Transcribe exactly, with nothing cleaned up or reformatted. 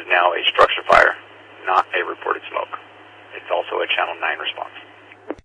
now a structure fire, not a reported smoke. It's also a Channel nine response.